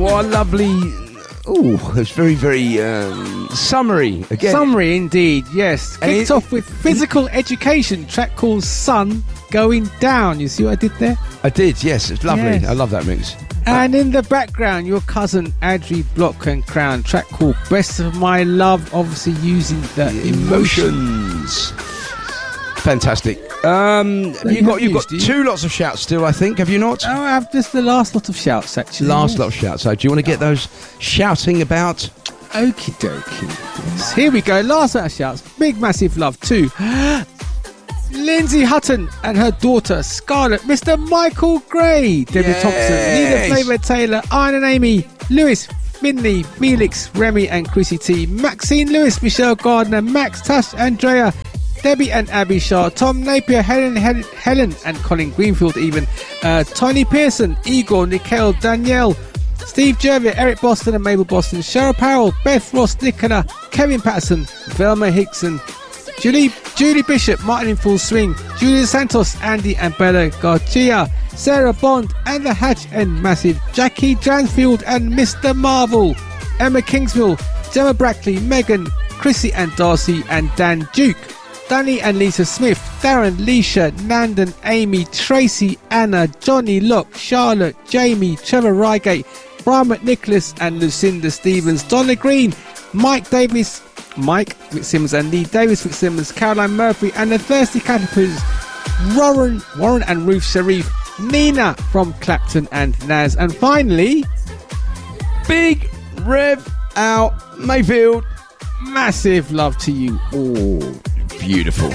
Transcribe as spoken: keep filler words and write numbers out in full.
what a lovely... Oh, it's very, very um, summary again. Summary indeed, yes. And Kicked it- off with Physical Education, track called Sun Going Down. You see what I did there? I did, yes. It's lovely. Yes. I love that mix. And in the background, your cousin Adri Block and Crown, track called Best of My Love, obviously using the emotion. Emotions. Fantastic. Um, So you you got have you've used, got do you? two lots of shouts still, I think. Have you not? Oh, I have just the last lot of shouts, actually. Last yes. lot of shouts. So, do you want to get those shouting about? Okie dokie. Yes. Here we go. Last lot of shouts. Big, massive love to Lindsay Hutton and her daughter Scarlett, Mister Michael Gray, Debbie Yes. Thompson, Nina Flavor Taylor, Iron and Amy, Lewis, Finley, Felix, Remy and Chrissy T, Maxine Lewis, Michelle Gardner, Max, Tash, Andrea, Debbie and Abby Shaw, Tom Napier, Helen, Helen, Helen and Colin Greenfield even, uh, Tony Pearson, Igor, Nikhil, Danielle, Steve Jervitt, Eric Boston and Mabel Boston, Cheryl Powell, Beth Ross, Nicola, Kevin Patterson, Velma Hickson, Julie Julie Bishop, Martin in Full Swing, Julia Santos, Andy and Bella Garcia, Sarah Bond and the Hatch and Massive, Jackie Dransfield and Mister Marvel, Emma Kingsmill, Gemma Brackley, Megan, Chrissy and Darcy and Dan Duke, Danny and Lisa Smith, Darren, Leisha, Nandan, Amy, Tracy, Anna, Johnny Locke, Charlotte, Jamie, Trevor Rygate, Brian McNicholas and Lucinda Stevens, Donna Green, Mike Davis, Mike Fitzsimmons and Lee Davis Fitzsimmons, Caroline Murphy and the Thirsty Caterpillars, Warren, Warren and Ruth Sharif, Nina from Clapton and Naz, and finally, Big Rev out Mayfield. massive love to you all. Beautiful.